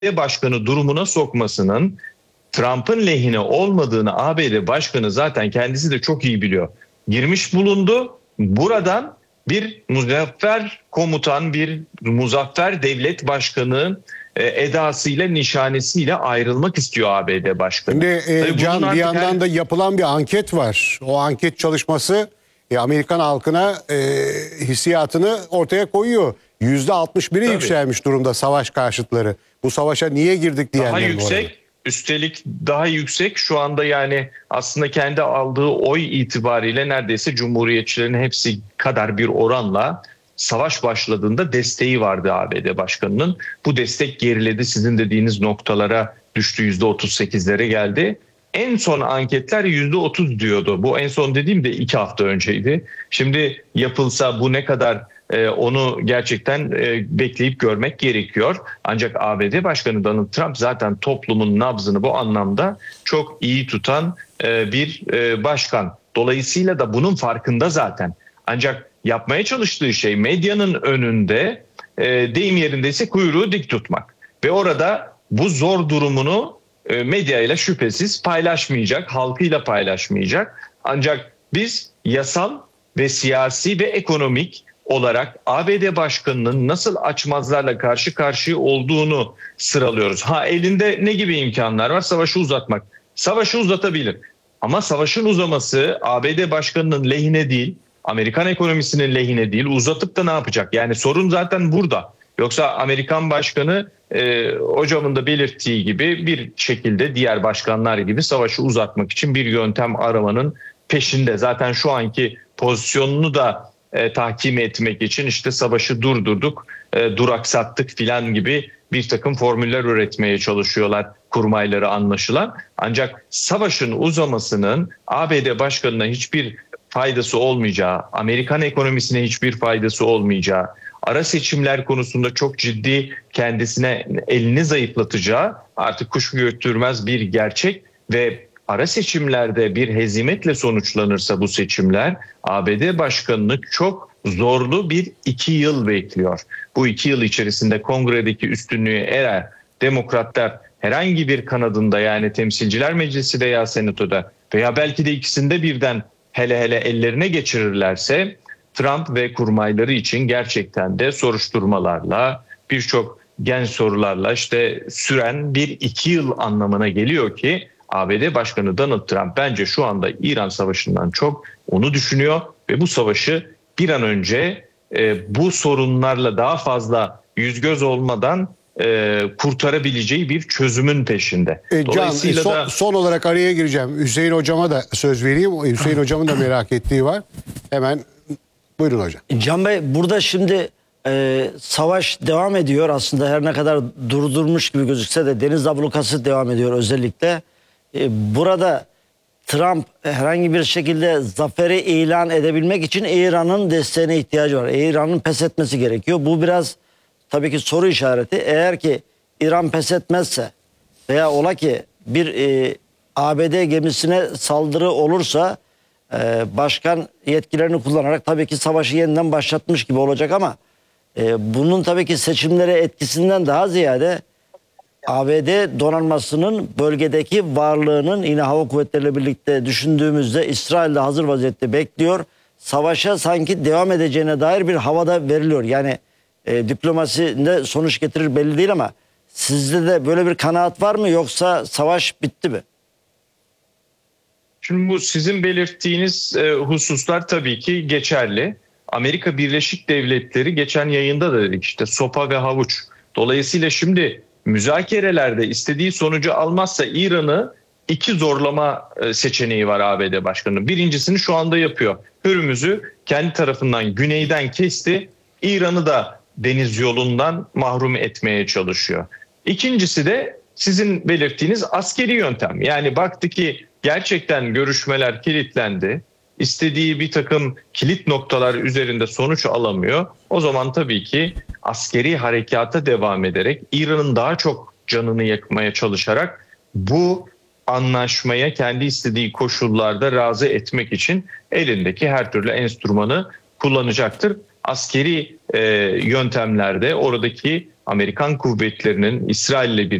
Başkanı durumuna sokmasının Trump'ın lehine olmadığını ABD Başkanı zaten kendisi de çok iyi biliyor. Girmiş bulundu. Buradan bir muzaffer komutan, bir muzaffer devlet başkanı edasıyla, nişanesiyle ayrılmak istiyor ABD Başkanı. Şimdi Can, bir yandan da yapılan bir anket var. O anket çalışması Amerikan halkına hissiyatını ortaya koyuyor. %61'e yükselmiş durumda savaş karşıtları. Bu savaşa niye girdik diyenler. Daha yüksek, üstelik daha yüksek şu anda, yani aslında kendi aldığı oy itibariyle neredeyse Cumhuriyetçilerin hepsi kadar bir oranla savaş başladığında desteği vardı ABD Başkanı'nın. Bu destek geriledi, sizin dediğiniz noktalara düştü, %38'lere geldi. En son anketler %30 diyordu. Bu en son dediğim de 2 hafta önceydi. Şimdi yapılsa bu ne kadar, onu gerçekten bekleyip görmek gerekiyor. Ancak ABD Başkanı Donald Trump zaten toplumun nabzını bu anlamda çok iyi tutan bir başkan. Dolayısıyla da bunun farkında zaten. Ancak yapmaya çalıştığı şey medyanın önünde, deyim yerindeyse kuyruğu dik tutmak. Ve orada bu zor durumunu medyayla şüphesiz paylaşmayacak, halkıyla paylaşmayacak. Ancak biz yasal ve siyasi ve ekonomik olarak ABD Başkanı'nın nasıl açmazlarla karşı karşıya olduğunu sıralıyoruz. Elinde ne gibi imkanlar var? Savaşı uzatmak. Savaşı uzatabilir. Ama savaşın uzaması ABD Başkanı'nın lehine değil, Amerikan ekonomisinin lehine değil. Uzatıp da ne yapacak? Yani sorun zaten burada. Yoksa Amerikan Başkanı hocamın da belirttiği gibi bir şekilde diğer başkanlar gibi savaşı uzatmak için bir yöntem aramanın peşinde. Zaten şu anki pozisyonunu da tahkim etmek için işte savaşı durdurduk, duraksattık filan gibi bir takım formüller üretmeye çalışıyorlar kurmayları anlaşılan. Ancak savaşın uzamasının ABD Başkanı'na hiçbir faydası olmayacağı, Amerikan ekonomisine hiçbir faydası olmayacağı, ara seçimler konusunda çok ciddi kendisine elini zayıflatacağı artık kuşku götürmez bir gerçek ve ara seçimlerde bir hezimetle sonuçlanırsa bu seçimler ABD Başkanı'nı çok zorlu bir 2 yıl bekliyor. Bu 2 yıl içerisinde kongredeki üstünlüğü eğer demokratlar herhangi bir kanadında, yani Temsilciler Meclisi veya Senato'da veya belki de ikisinde birden hele ellerine geçirirlerse Trump ve kurmayları için gerçekten de soruşturmalarla, birçok genç sorularla işte süren bir 2 yıl anlamına geliyor ki ABD Başkanı Donald Trump bence şu anda İran Savaşı'ndan çok onu düşünüyor ve bu savaşı bir an önce bu sorunlarla daha fazla yüz göz olmadan kurtarabileceği bir çözümün peşinde. Can, son olarak araya gireceğim. Hüseyin Hocam'a da söz vereyim. Hüseyin Hocam'ın da merak ettiği var. Hemen buyurun hocam. Can Bey, burada şimdi savaş devam ediyor. Aslında her ne kadar durdurmuş gibi gözükse de deniz ablukası devam ediyor özellikle. Burada Trump herhangi bir şekilde zaferi ilan edebilmek için İran'ın desteğine ihtiyacı var. İran'ın pes etmesi gerekiyor. Bu biraz tabii ki soru işareti. Eğer ki İran pes etmezse veya ola ki bir ABD gemisine saldırı olursa başkan yetkilerini kullanarak tabii ki savaşı yeniden başlatmış gibi olacak ama bunun tabii ki seçimlere etkisinden daha ziyade ABD donanmasının bölgedeki varlığının yine hava kuvvetleriyle birlikte düşündüğümüzde İsrail'de hazır vaziyette bekliyor. Savaşa sanki devam edeceğine dair bir havada veriliyor. Yani diplomaside sonuç getirir belli değil ama sizde de böyle bir kanaat var mı, yoksa savaş bitti mi? Şimdi bu sizin belirttiğiniz hususlar tabii ki geçerli. Amerika Birleşik Devletleri geçen yayında da dedik işte sopa ve havuç. Dolayısıyla şimdi müzakerelerde istediği sonucu almazsa İran'ı 2 zorlama seçeneği var ABD Başkanı. Birincisini şu anda yapıyor. Hürmüz'ü kendi tarafından güneyden kesti. İran'ı da deniz yolundan mahrum etmeye çalışıyor. İkincisi de sizin belirttiğiniz askeri yöntem. Yani baktı ki gerçekten görüşmeler kilitlendi. İstediği bir takım kilit noktalar üzerinde sonuç alamıyor. O zaman tabii ki askeri harekata devam ederek İran'ın daha çok canını yakmaya çalışarak bu anlaşmaya kendi istediği koşullarda razı etmek için elindeki her türlü enstrümanı kullanacaktır. Askeri yöntemlerde oradaki Amerikan kuvvetlerinin İsrail'le